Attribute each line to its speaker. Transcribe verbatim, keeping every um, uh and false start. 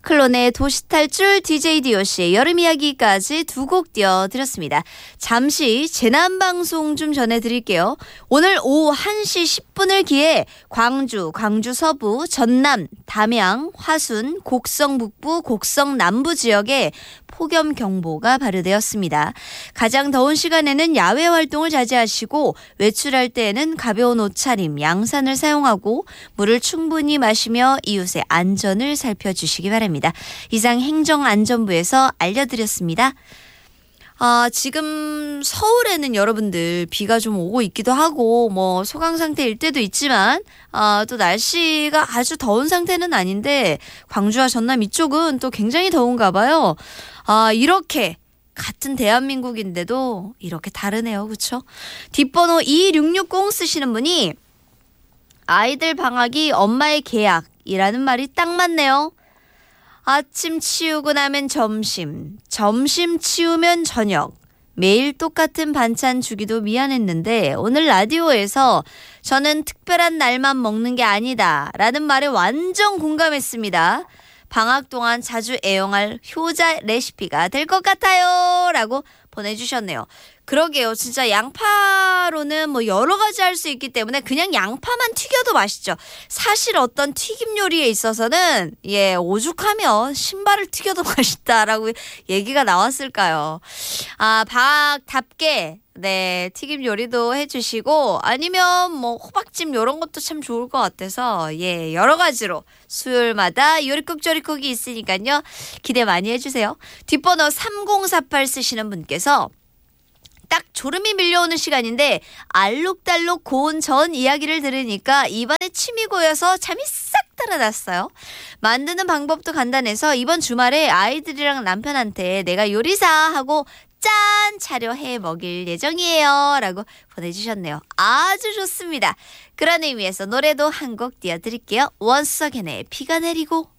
Speaker 1: 클론의 도시탈출, 디제이 디오씨의 여름이야기까지 두 곡 띄워드렸습니다. 잠시 재난방송 좀 전해드릴게요. 오늘 오후 한 시 십 분을 기해 광주, 광주 서부, 전남, 담양, 화순, 곡성 북부, 곡성 남부 지역에 폭염경보가 발효되었습니다. 가장 더운 시간에는 야외 활동을 자제하시고 외출할 때에는 가벼운 옷차림, 양산을 사용하고 물을 충분히 마시며 이웃의 안전을 살펴주시기 바랍니다. 이상 행정안전부에서 알려드렸습니다. 아, 지금 서울에는 여러분들 비가 좀 오고 있기도 하고 뭐 소강 상태일 때도 있지만 아, 또 날씨가 아주 더운 상태는 아닌데 광주와 전남 이쪽은 또 굉장히 더운가 봐요. 아, 이렇게 같은 대한민국인데도 이렇게 다르네요. 그렇죠? 뒷번호 이육육공 쓰시는 분이 아이들 방학이 엄마의 계약이라는 말이 딱 맞네요. 아침 치우고 나면 점심, 점심 치우면 저녁. 매일 똑같은 반찬 주기도 미안했는데 오늘 라디오에서 저는 특별한 날만 먹는 게 아니다 라는 말에 완전 공감했습니다. 방학 동안 자주 애용할 효자 레시피가 될 것 같아요 라고 보내주셨네요. 그러게요. 진짜 양파로는 뭐 여러 가지 할 수 있기 때문에 그냥 양파만 튀겨도 맛있죠. 사실 어떤 튀김 요리에 있어서는 예 오죽하면 신발을 튀겨도 맛있다라고 얘기가 나왔을까요. 아, 방학답게 네 튀김 요리도 해주시고 아니면 뭐 호박찜 이런 것도 참 좋을 것 같아서 예 여러 가지로 수요일마다 요리국 조리국이 있으니까요. 기대 많이 해주세요. 뒷번호 삼공사팔 쓰시는 분께서 딱 졸음이 밀려오는 시간인데 알록달록 고운 전 이야기를 들으니까 입안에 침이 고여서 잠이 싹 달아났어요. 만드는 방법도 간단해서 이번 주말에 아이들이랑 남편한테 내가 요리사 하고 짠! 차려해 먹일 예정이에요 라고 보내주셨네요. 아주 좋습니다. 그런 의미에서 노래도 한 곡 띄워드릴게요. 원석연의 비가 내리고.